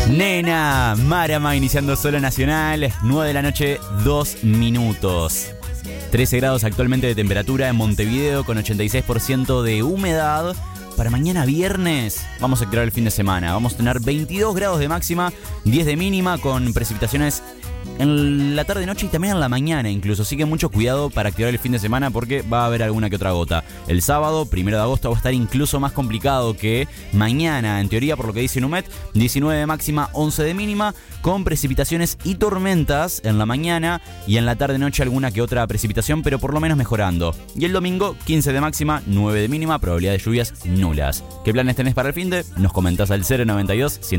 Nena, Marama iniciando Solo Nacional, 9 de la noche, 2 minutos. 13 grados actualmente de temperatura en Montevideo con 86% de humedad. Para mañana viernes vamos a activar el fin de semana. Vamos a tener 22 grados de máxima, 10 de mínima con precipitaciones en la tarde, noche y también en la mañana incluso. Así que mucho cuidado para activar el fin de semana porque va a haber alguna que otra gota. El sábado, 1 de agosto, va a estar incluso más complicado que mañana. En teoría, por lo que dice Inumet, 19 de máxima, 11 de mínima, con precipitaciones y tormentas en la mañana y en la tarde, noche alguna que otra precipitación, pero por lo menos mejorando. Y el domingo, 15 de máxima, 9 de mínima, probabilidad de lluvias nulas. ¿Qué planes tenés para el finde? Nos comentás al 092 100